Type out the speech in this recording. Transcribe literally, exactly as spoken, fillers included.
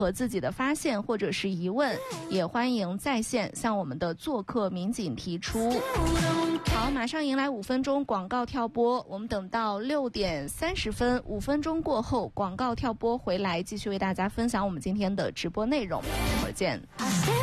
和自己的发现或者是疑问，也欢迎在线向我们的做客民警提出。好，马上迎来五分钟广告跳播，我们等到六点三十分，五分钟过后广告跳播回来，继续为大家分享我们今天的直播内容。一会儿见。